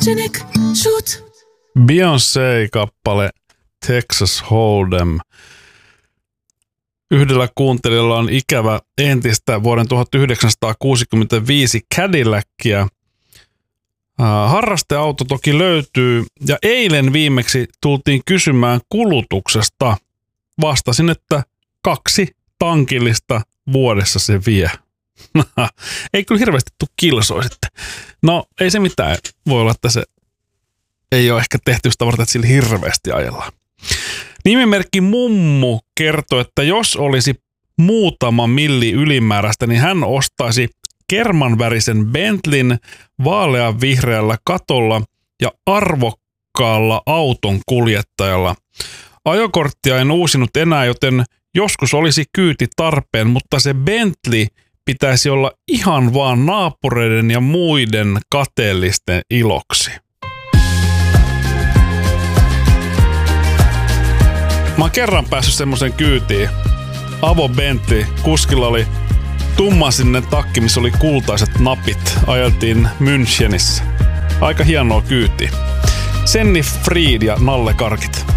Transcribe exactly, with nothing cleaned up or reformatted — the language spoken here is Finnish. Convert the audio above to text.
Arsenic, shoot. Beyoncé-kappale Texas Hold'em. Yhdellä kuuntelijalla on ikävä entistä vuoden tuhatyhdeksänsataakuusikymmentäviisi Cadillackia. Harrasteauto toki löytyy ja eilen viimeksi tultiin kysymään kulutuksesta. Vastasin, että kaksi tankillista vuodessa se vie. Ei kyllä hirveästi tule kilsoa sitten. No ei se mitään. Voi olla, että se ei ole ehkä tehty sitä varten, että sillä hirveästi ajellaan. Nimimerkki Mummu kertoi, että jos olisi muutama milli ylimääräistä, niin hän ostaisi kermanvärisen Bentleyn vaalean vihreällä katolla ja arvokkaalla auton kuljettajalla. Ajokorttia en uusinut enää, joten joskus olisi kyyti tarpeen, mutta se Bentley pitäisi olla ihan vaan naapureiden ja muiden kateellisten iloksi. Mä oon kerran päässyt semmoisen kyytiin. Avo Bentley, kuskilla oli tummasininen takki, missä oli kultaiset napit. Ajeltiin Münchenissä. Aika hienoa kyytiä. Senni Fried ja Nalle Karkit.